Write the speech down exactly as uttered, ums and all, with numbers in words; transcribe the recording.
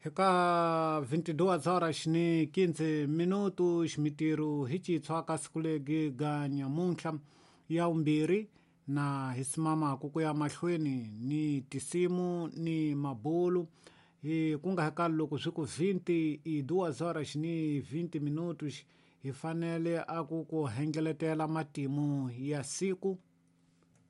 Eka vinte e duas horas ni quinze minutos mitiru hichi tswaka sikulegi ga nyamuntlha ya umbiri na hisimama kukuya mahlweni ni tisimu ni mabulu hi kunga heka loko swiku vinte e duas horas ni vinte minutos hi fanele aku ku hengeletela matimu ya siku